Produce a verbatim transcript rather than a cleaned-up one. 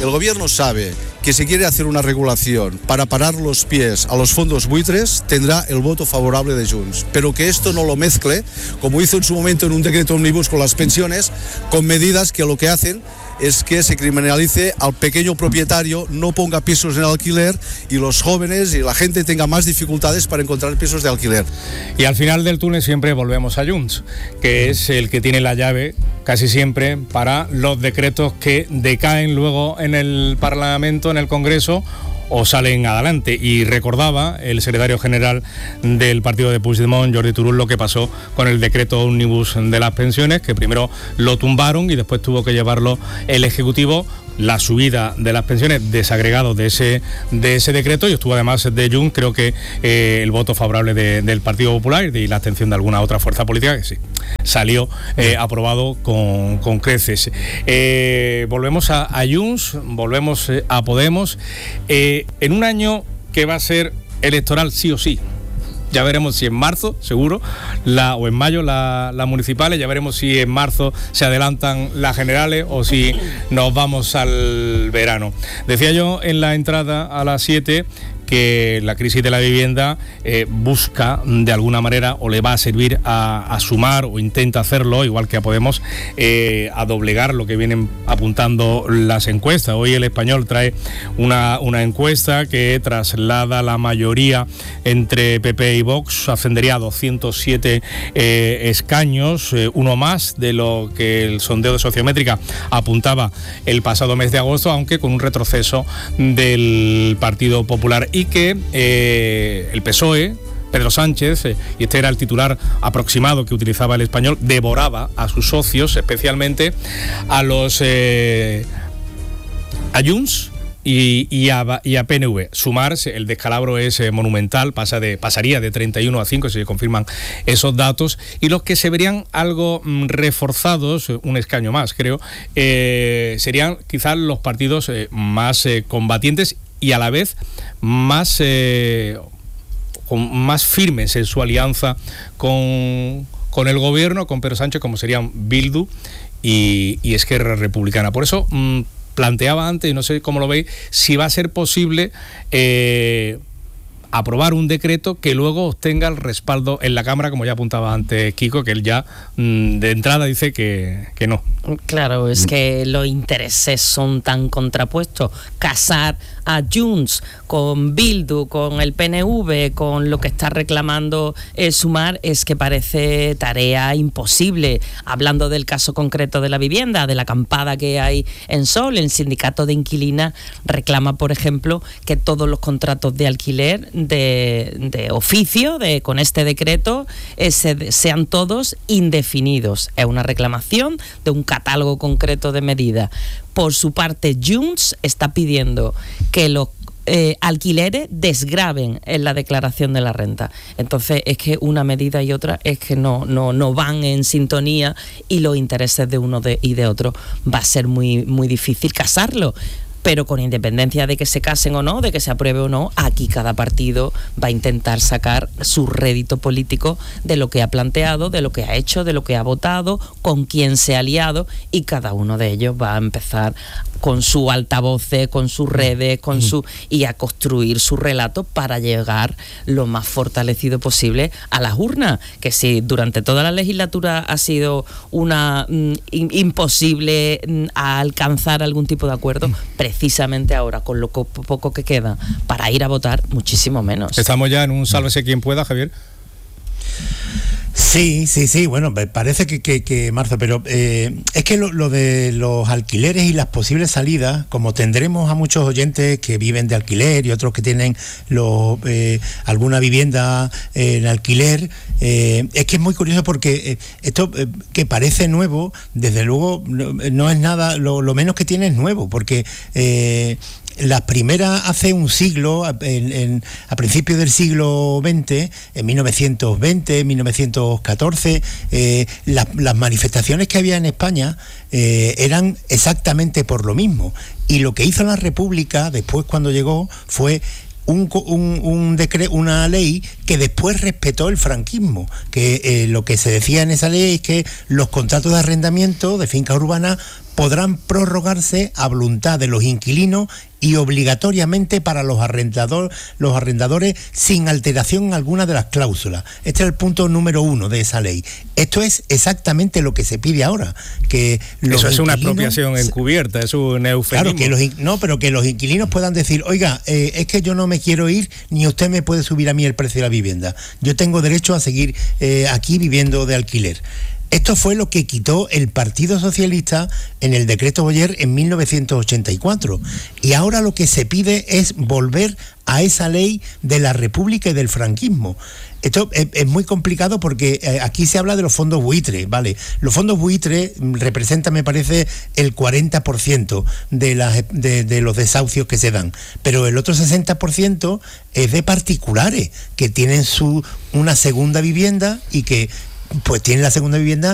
el gobierno sabe que si quiere hacer una regulación para parar los pies a los fondos buitres, tendrá el voto favorable de Junts, pero que esto no lo mezcle, como hizo en su momento en un decreto ómnibus con las pensiones, con medidas que lo que hacen es que se criminalice al pequeño propietario, no ponga pisos en alquiler y los jóvenes y la gente tenga más dificultades para encontrar pisos de alquiler. Y al final del túnel siempre volvemos a Junts, que es el que tiene la llave casi siempre para los decretos que decaen luego en el Parlamento, en el Congreso, o salen adelante. Y recordaba el secretario general del partido de Puigdemont, Jordi Turull, lo que pasó con el decreto ómnibus de las pensiones, que primero lo tumbaron y después tuvo que llevarlo el Ejecutivo, la subida de las pensiones desagregado de ese de ese decreto, y estuvo además de Junts, creo que eh, el voto favorable de, del Partido Popular y la abstención de alguna otra fuerza política, que sí, salió eh, aprobado con, con creces. Eh, volvemos a, a Junts, volvemos eh, a Podemos, eh, en un año que va a ser electoral sí o sí. Ya veremos si en marzo, seguro, la, o en mayo las la municipales, ya veremos si en marzo se adelantan las generales o si nos vamos al verano. Decía yo en la entrada a las siete que la crisis de la vivienda eh, busca de alguna manera, o le va a servir a, a sumar, o intenta hacerlo, igual que a Podemos, eh, a doblegar lo que vienen apuntando las encuestas. Hoy El Español trae una, una encuesta que traslada la mayoría entre P P y Vox, ascendería a doscientos siete eh, escaños, eh, uno más de lo que el sondeo de Sociométrica apuntaba el pasado mes de agosto, aunque con un retroceso del Partido Popular. Y que eh, el P S O E, Pedro Sánchez, eh, y este era el titular aproximado que utilizaba El Español, devoraba a sus socios, especialmente a los eh, a Junts y, y, a, y a P N V. Sumarse, el descalabro es eh, monumental, pasa de, pasaría de treinta y uno a cinco si se confirman esos datos, y los que se verían algo mm, reforzados, un escaño más creo, eh, serían quizás los partidos eh, más eh, combatientes y a la vez más, eh, con, más firmes en su alianza con, con el gobierno, con Pedro Sánchez, como serían Bildu y, y Esquerra Republicana. Por eso mmm, planteaba antes, y no sé cómo lo veis, si va a ser posible eh, aprobar un decreto que luego obtenga el respaldo en la Cámara, como ya apuntaba antes Kiko, que él ya mmm, de entrada dice que, que no. Claro, es que los intereses son tan contrapuestos. Casar a Junts con Bildu, con el P N V, con lo que está reclamando eh, Sumar, es que parece tarea imposible. Hablando del caso concreto de la vivienda, de la acampada que hay en Sol, el sindicato de inquilinas reclama, por ejemplo, que todos los contratos de alquiler de, de oficio, de con este decreto, eh, se, sean todos indefinidos. Es una reclamación de un catálogo concreto de medidas. Por su parte, Junts está pidiendo que los eh, alquileres desgraven en la declaración de la renta. Entonces, es que una medida y otra es que no, no, no van en sintonía, y los intereses de uno de, y de otro va a ser muy, muy difícil casarlo. Pero con independencia de que se casen o no, de que se apruebe o no, aquí cada partido va a intentar sacar su rédito político de lo que ha planteado, de lo que ha hecho, de lo que ha votado, con quién se ha aliado, y cada uno de ellos va a empezar con su altavoces, con sus redes, con su y a construir su relato para llegar lo más fortalecido posible a las urnas. Que si durante toda la legislatura ha sido una mm, imposible mm, a alcanzar algún tipo de acuerdo, precisamente ahora, con lo poco que queda para ir a votar, muchísimo menos. Estamos ya en un sálvese quien pueda, Javier. Sí, sí, sí, bueno, parece que, que, que marzo, pero eh, es que lo, lo de los alquileres y las posibles salidas, como tendremos a muchos oyentes que viven de alquiler y otros que tienen los, eh, alguna vivienda eh, en alquiler, eh, es que es muy curioso porque eh, esto eh, que parece nuevo, desde luego no, no es nada, lo, lo menos que tiene es nuevo, porque Eh, las primeras hace un siglo, en, en, a principios del siglo veinte, en mil novecientos veinte, mil novecientos catorce, eh, la, las manifestaciones que había en España eh, eran exactamente por lo mismo. Y lo que hizo la República después, cuando llegó, fue Un, un, un decre, una ley que después respetó el franquismo, que eh, lo que se decía en esa ley es que los contratos de arrendamiento de finca urbana podrán prorrogarse a voluntad de los inquilinos y obligatoriamente para los arrendadores, los arrendadores sin alteración alguna de las cláusulas. Este es el punto número uno de esa ley. Esto es exactamente lo que se pide ahora. Que los Eso es una inquilinos, apropiación encubierta, es un eufemismo. Claro, que los, no, pero que los inquilinos puedan decir, oiga, eh, es que yo no me quiero ir, ni usted me puede subir a mí el precio de la vivienda. Yo tengo derecho a seguir eh, aquí viviendo de alquiler. Esto fue lo que quitó el Partido Socialista en el decreto Boyer en mil novecientos ochenta y cuatro. Y ahora lo que se pide es volver a esa ley de la República y del franquismo. Esto es, es muy complicado porque eh, aquí se habla de los fondos buitre, ¿vale? Los fondos buitre representan, me parece, el cuarenta por ciento de, las, de, de los desahucios que se dan, pero el otro sesenta por ciento es de particulares que tienen su una segunda vivienda y que pues tienen la segunda vivienda